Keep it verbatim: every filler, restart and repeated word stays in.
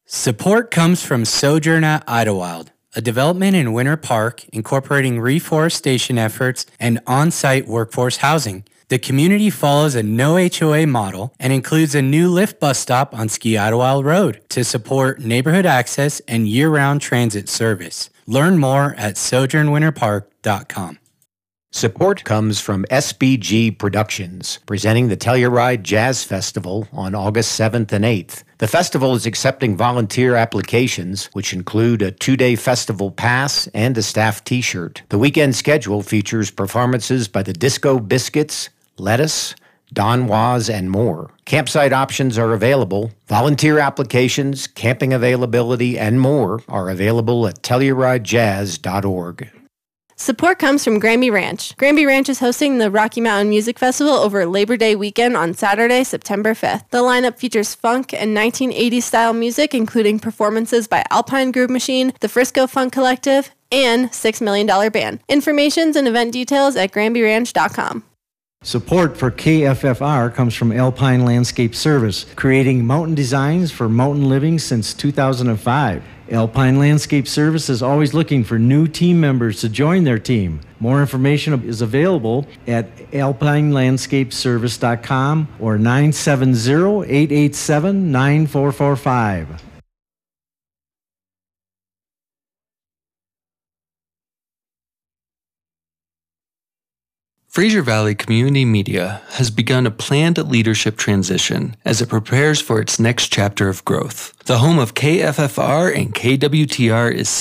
Support comes from Sojourn at Idlewild, a development in Winter Park incorporating reforestation efforts and on-site workforce housing. The community follows a no H O A model and includes a new Lyft bus stop on Ski Idlewild Road to support neighborhood access and year-round transit service. Learn more at sojourn winter park dot com. Support comes from S B G Productions, presenting the Telluride Jazz Festival on August seventh and eighth. The festival is accepting volunteer applications, which include a two-day festival pass and a staff t-shirt. The weekend schedule features performances by the Disco Biscuits, Lettuce, Don Was, and more. Campsite options are available. Volunteer applications, camping availability, and more are available at telluride jazz dot org. Support comes from Granby Ranch. Granby Ranch is hosting the Rocky Mountain Music Festival over Labor Day weekend on Saturday, September fifth. The lineup features funk and nineteen eighties style music, including performances by Alpine Groove Machine, the Frisco Funk Collective, and Six Million Dollar Band. Information and event details at granby ranch dot com. Support for K F F R comes from Alpine Landscape Service, creating mountain designs for mountain living since two thousand five. Alpine Landscape Service is always looking for new team members to join their team. More information is available at alpine landscape service dot com or nine seven zero, eight eight seven, nine four four five. Fraser Valley Community Media has begun a planned leadership transition as it prepares for its next chapter of growth. The home of K F F R and K W T R is